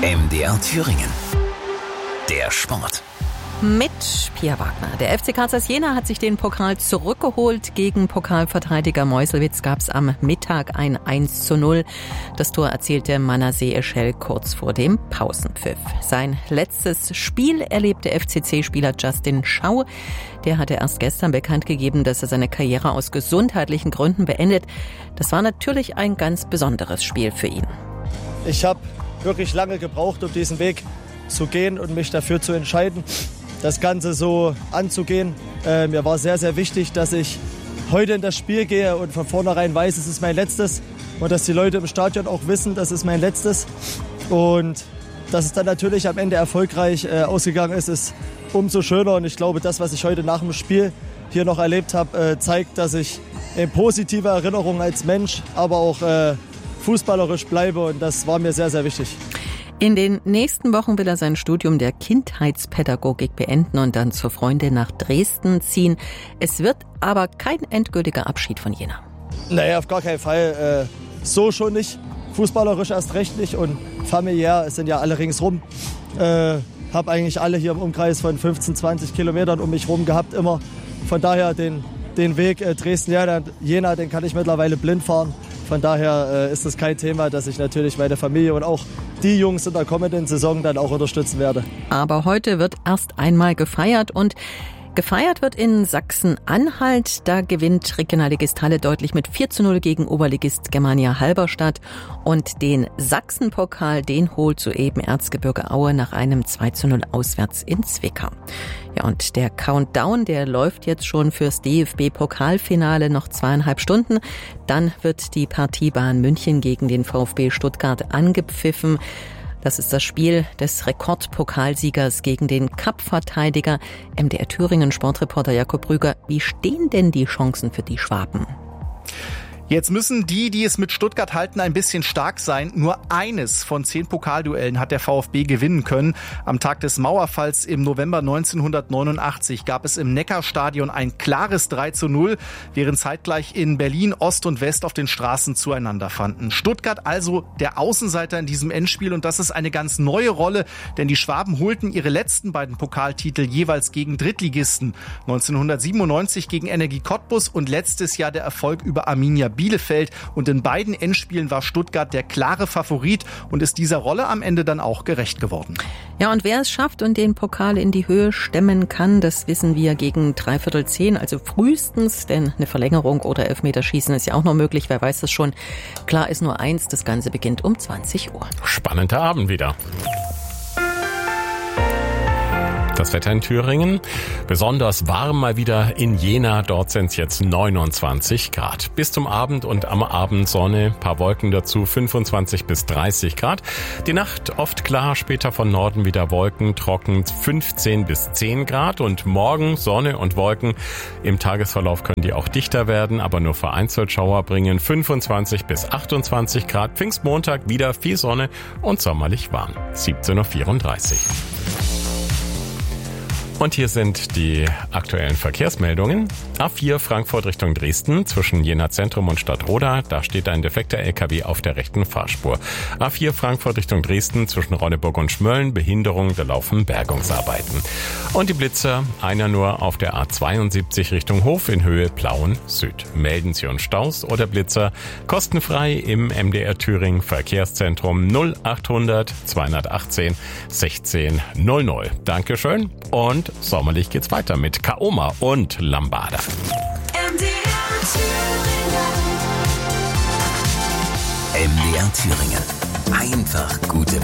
MDR Thüringen. Der Sport. Mit Pia Wagner. Der FC Karl Zeiss Jena hat sich den Pokal zurückgeholt. Gegen Pokalverteidiger Meuselwitz gab es am Mittag ein 1:0. Das Tor erzielte Manasseh Eshel kurz vor dem Pausenpfiff. Sein letztes Spiel erlebte FCC-Spieler Justin Schau. Der hatte erst gestern bekannt gegeben, dass er seine Karriere aus gesundheitlichen Gründen beendet. Das war natürlich ein ganz besonderes Spiel für ihn. Ich habe wirklich lange gebraucht, um diesen Weg zu gehen und mich dafür zu entscheiden, das Ganze so anzugehen. Mir war sehr, sehr wichtig, dass ich heute in das Spiel gehe und von vornherein weiß, es ist mein letztes und dass die Leute im Stadion auch wissen, das ist mein letztes. Und dass es dann natürlich am Ende erfolgreich ausgegangen ist umso schöner. Und ich glaube, das, was ich heute nach dem Spiel hier noch erlebt habe, zeigt, dass ich in positiver Erinnerung als Mensch, aber auch fußballerisch bleibe. Und das war mir sehr, sehr wichtig. In den nächsten Wochen will er sein Studium der Kindheitspädagogik beenden und dann zur Freundin nach Dresden ziehen. Es wird aber kein endgültiger Abschied von Jena. Naja, auf gar keinen Fall. So schon nicht. Fußballerisch erst recht nicht und familiär. Es sind ja alle ringsrum. Habe eigentlich alle hier im Umkreis von 15, 20 Kilometern um mich rum gehabt immer. Von daher den Weg Dresden-Jena, den kann ich mittlerweile blind fahren. Von daher ist es kein Thema, dass ich natürlich meine Familie und auch die Jungs in der kommenden Saison dann auch unterstützen werde. Aber heute wird erst einmal gefeiert und gefeiert wird in Sachsen-Anhalt. Da gewinnt Regionalligist Halle deutlich mit 4:0 gegen Oberligist Germania Halberstadt. Und den Sachsenpokal, den holt soeben Erzgebirge Aue nach einem 2:0 auswärts in Zwickau. Ja, und der Countdown, der läuft jetzt schon fürs DFB-Pokalfinale noch 2,5 Stunden. Dann wird die Partie Bayern München gegen den VfB Stuttgart angepfiffen. Das ist das Spiel des Rekordpokalsiegers gegen den Cup-Verteidiger. MDR Thüringen Sportreporter Jakob Rüger. Wie stehen denn die Chancen für die Schwaben? Jetzt müssen die es mit Stuttgart halten, ein bisschen stark sein. Nur eines von 10 Pokalduellen hat der VfB gewinnen können. Am Tag des Mauerfalls im November 1989 gab es im Neckarstadion ein klares 3:0, während zeitgleich in Berlin Ost und West auf den Straßen zueinander fanden. Stuttgart also der Außenseiter in diesem Endspiel und das ist eine ganz neue Rolle, denn die Schwaben holten ihre letzten beiden Pokaltitel jeweils gegen Drittligisten. 1997 gegen Energie Cottbus und letztes Jahr der Erfolg über Arminia Bielefeld. Und in beiden Endspielen war Stuttgart der klare Favorit und ist dieser Rolle am Ende dann auch gerecht geworden. Ja, und wer es schafft und den Pokal in die Höhe stemmen kann, das wissen wir gegen 9:45, also frühestens, denn eine Verlängerung oder Elfmeterschießen ist ja auch noch möglich, wer weiß das schon. Klar ist nur eins, das Ganze beginnt um 20 Uhr. Spannender Abend wieder. Das Wetter in Thüringen, besonders warm mal wieder in Jena, dort sind es jetzt 29 Grad. Bis zum Abend und am Abend Sonne, paar Wolken dazu, 25 bis 30 Grad. Die Nacht oft klar, später von Norden wieder Wolken, trocken 15 bis 10 Grad und morgen Sonne und Wolken. Im Tagesverlauf können die auch dichter werden, aber nur vereinzelt Schauer bringen 25 bis 28 Grad. Pfingstmontag wieder viel Sonne und sommerlich warm, 17:34 Uhr. Und hier sind die aktuellen Verkehrsmeldungen. A4 Frankfurt Richtung Dresden zwischen Jena Zentrum und Stadtroda. Da steht ein defekter LKW auf der rechten Fahrspur. A4 Frankfurt Richtung Dresden zwischen Ronneburg und Schmölln. Behinderung, da laufen Bergungsarbeiten. Und die Blitzer, einer nur auf der A72 Richtung Hof in Höhe Plauen Süd. Melden Sie uns Staus oder Blitzer kostenfrei im MDR Thüringen Verkehrszentrum 0800 218 1600. Dankeschön und sommerlich geht's weiter mit Kaoma und Lambada. MDR Thüringen. Einfach gute